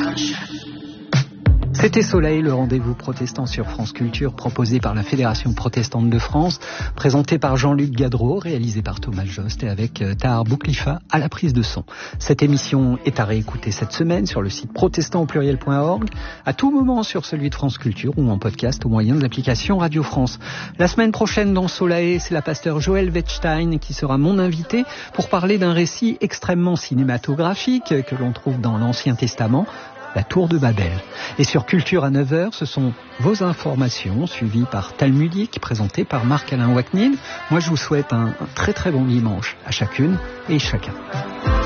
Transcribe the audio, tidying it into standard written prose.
C'était Soleil, le rendez-vous protestant sur France Culture, proposé par la Fédération protestante de France, présenté par Jean-Luc Gadreau, réalisé par Thomas Jost et avec Tahar Bouklifa à la prise de son. Cette émission est à réécouter cette semaine sur le site protestantaupluriel.org, à tout moment sur celui de France Culture ou en podcast au moyen de l'application Radio France. La semaine prochaine dans Soleil, c'est la pasteur Joël Wettstein qui sera mon invité pour parler d'un récit extrêmement cinématographique que l'on trouve dans l'Ancien Testament, la Tour de Babel. Et sur Culture à 9h, ce sont vos informations suivies par Talmudique, présentées par Marc-Alain Waknin. Moi, je vous souhaite un très très bon dimanche à chacune et chacun.